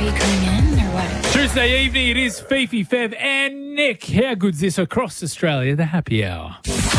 you coming in or what? Tuesday evening, it is Fifi, Fev and Nick. How good's this across Australia? The happy hour.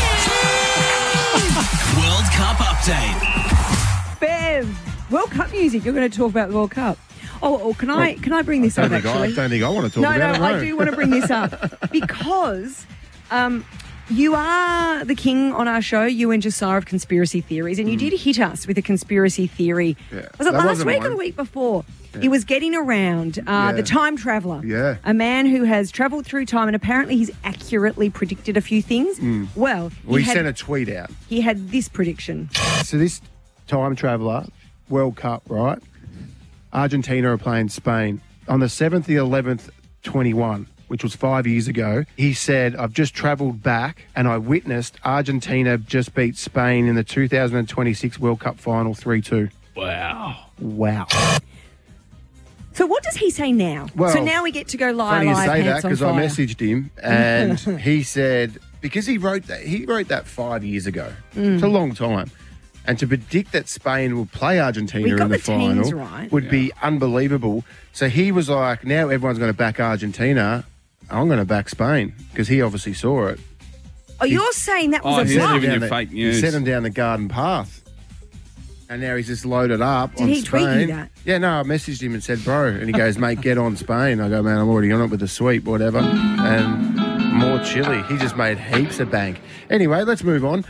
World Cup update. Bev, World Cup music. You're going to talk about the World Cup. Oh, can I bring this up, actually? I don't think I want to talk about it. No, I do want to bring this up because you are the king on our show, you and Josiah, of conspiracy theories, and you did hit us with a conspiracy theory. Yeah. Was it That last wasn't week or mine. the week before? It was getting around the time traveller. Yeah. A man who has travelled through time, and apparently he's accurately predicted a few things. Well, We sent a tweet out. he had this prediction. So this time traveller, World Cup, right? Argentina are playing Spain. On the 7th, the 11th, 21, which was 5 years ago, he said, I've just travelled back and I witnessed Argentina just beat Spain in the 2026 World Cup final 3-2. Wow. Wow. So what does he say now? Well, so now we get to go live, Funny you say that pants on because I fire. messaged him and he said, because he wrote that 5 years ago. It's a long time. And to predict that Spain will play Argentina We got in the the teams final right. would be unbelievable. So he was like, now everyone's going to back Argentina. I'm going to back Spain because he obviously saw it. Oh, you're saying that was he's a bluff? giving you Down fake He news. sent him down the garden path. And now he's just loaded up on he tweet Spain. you that? Yeah, no, I messaged him and said, bro. And he goes, mate, get on Spain. I go, man, I'm already on it with the sweep, whatever. And more chili. He just made heaps of bank. Anyway, let's move on.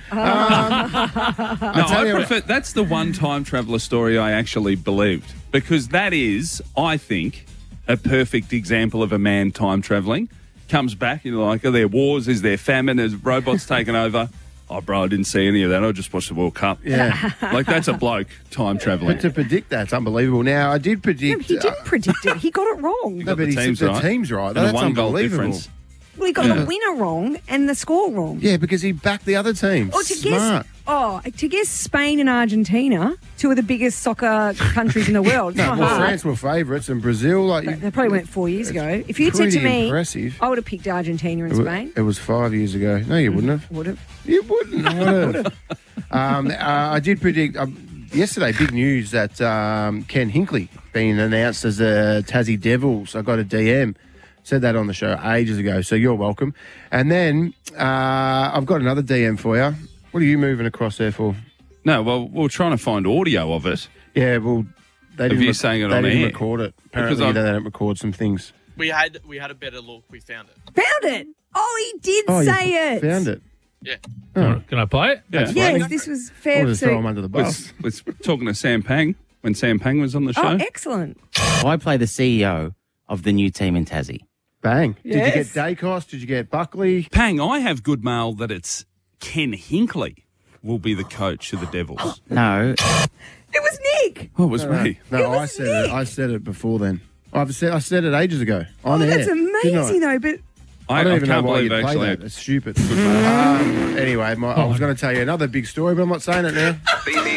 I prefer, that's the one time traveller story I actually believed because that is, I think, a perfect example of a man time travelling. Comes back, you're like, are there wars? Is there famine? Is robots taken over? Oh, bro, I didn't see any of that. I just watched the World Cup. Yeah. Like, that's a bloke time travelling. But to predict that's unbelievable. Now, I did No, predict... he did predict it. He got it wrong. no, but the teams the right. team's right. And a That's one-goal unbelievable. difference. Well, he got the winner wrong and the score wrong. Yeah, because he backed the other team. Or to Smart. guess Spain and Argentina, two of the biggest soccer countries in the world. It's No, not well, hard. France were favourites and Brazil, like... They probably went 4 years ago. If you'd said to pretty me, impressive. I would have picked Argentina and Spain. It was 5 years ago. No, you wouldn't have. Would have. You wouldn't. I would have. I did predict yesterday. Big news that Ken Hinkley being announced as the Tassie Devils. I got a DM. Said that on the show ages ago. So you're welcome. And then I've got another DM for you. What are you moving across there for? No, well, we're trying to find audio of it. Yeah, well, they didn't. you saying it they on didn't air? record it. Because Apparently, I've- they don't record some things. We had a better look. We found it. Found it. Oh, he did Oh, say you it. found it. Yeah. Can I play it? Yeah. Yes, this was fair. I'll just throw them under the bus. Was talking to Sam Pang when Sam Pang was on the show. Oh, excellent. I play the CEO of the new team in Tassie. Bang. Did you get Yes. Dacos? Did you get Buckley? Pang, I have good mail that it's Ken Hinkley will be the coach of the Devils. No, It was Nick. Oh, it was me. No, It I was said it. Nick. I said it before then. I said it ages ago on Oh, air. that's didn't I? amazing, though. But I don't even know can't why you believe play actually. that. It's stupid. Anyway, I was going to tell you another big story, but I'm not saying it now. Fifi,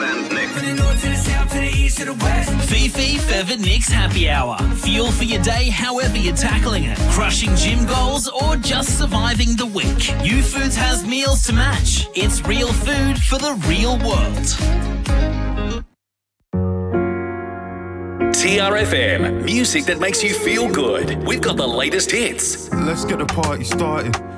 Fev and Nick's Happy Hour. Fuel for your day however you're tackling it. Crushing gym goals or just surviving the week. U-Foods has meals to match. It's real food for the real world. TRFM, music that makes you feel good. We've got the latest hits. Let's get the party started.